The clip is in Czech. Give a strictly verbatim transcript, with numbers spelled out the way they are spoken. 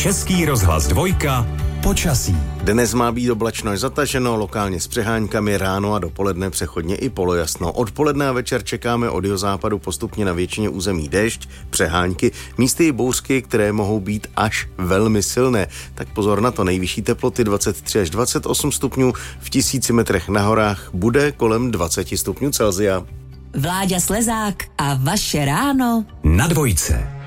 Český rozhlas dvojka. Počasí. Dnes má být oblačno až zataženo, lokálně s přehánkami, ráno a dopoledne přechodně i polojasno. Odpoledne a večer čekáme od jihozápadu postupně na většině území déšť, přehánky, místy i bouřky, které mohou být až velmi silné. Tak pozor na to, nejvyšší teploty dvacet tři až dvacet osm stupňů, v tisíci metrech na horách bude kolem dvacet stupňů Celsia. Vláďa Slezák a vaše ráno na dvojce.